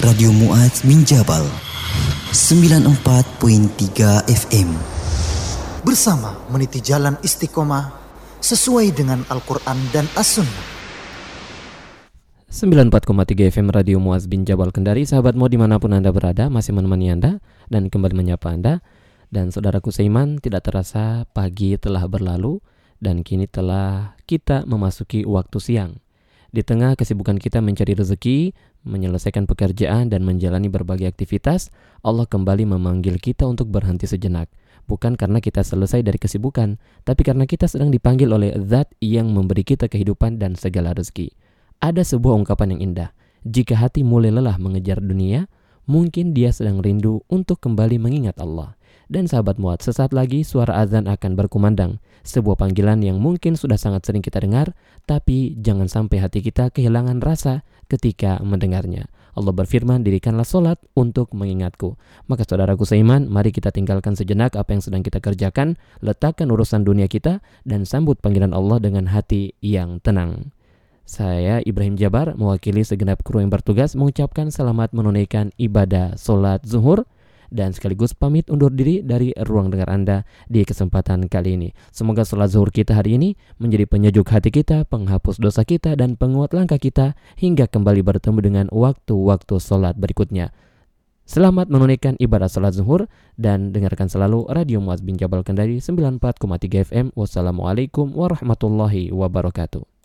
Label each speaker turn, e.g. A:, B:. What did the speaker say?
A: Radio Mu'adz bin Jabal 94.3 FM.
B: Bersama meniti jalan istiqomah sesuai dengan Al-Quran dan As-Sunnah.
C: 94,3 FM Radio Mu'adz bin Jabal Kendari. Sahabatmu dimanapun Anda berada, masih menemani Anda dan kembali menyapa Anda. Dan saudaraku seiman, tidak terasa pagi telah berlalu dan kini telah kita memasuki waktu siang. Di tengah kesibukan kita mencari rezeki, menyelesaikan pekerjaan dan menjalani berbagai aktivitas, Allah kembali memanggil kita untuk berhenti sejenak. Bukan karena kita selesai dari kesibukan, tapi karena kita sedang dipanggil oleh Zat yang memberi kita kehidupan dan segala rezeki. Ada sebuah ungkapan yang indah. Jika hati mulai lelah mengejar dunia, mungkin dia sedang rindu untuk kembali mengingat Allah. Dan sahabat Mu'adz, sesaat lagi suara azan akan berkumandang. Sebuah panggilan yang mungkin sudah sangat sering kita dengar, tapi jangan sampai hati kita kehilangan rasa ketika mendengarnya. Allah berfirman, dirikanlah solat untuk mengingatku. Maka saudaraku seiman, mari kita tinggalkan sejenak apa yang sedang kita kerjakan, letakkan urusan dunia kita, dan sambut panggilan Allah dengan hati yang tenang. Saya Ibrahim Jabar, mewakili segenap kru yang bertugas, mengucapkan selamat menunaikan ibadah solat zuhur, dan sekaligus pamit undur diri dari ruang dengar Anda di kesempatan kali ini. Semoga sholat zuhur kita hari ini menjadi penyejuk hati kita, penghapus dosa kita, dan penguat langkah kita hingga kembali bertemu dengan waktu-waktu sholat berikutnya. Selamat menunaikan ibadah sholat zuhur dan dengarkan selalu Radio Mu'adz bin Jabal Kendari 94,3 FM. Wassalamualaikum warahmatullahi wabarakatuh.